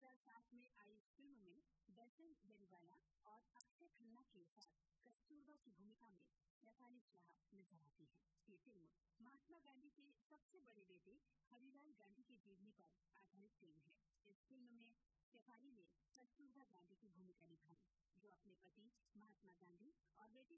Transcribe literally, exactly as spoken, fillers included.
हज़ार सात में आई इस फिल्म में दर्शन जरीवाला और अक्षय खन्ना के साथ कस्तूरबा की भूमिका में शेफाली शाह नजर आती है। ये फिल्म महात्मा गांधी के सबसे बड़े बेटे हरिलाल गांधी की जीवनी पर आधारित फिल्म है। इस फिल्म में शेफाली ने कस्तूरबा गांधी की भूमिका निभाई, जो अपने पति महात्मा गांधी और बेटे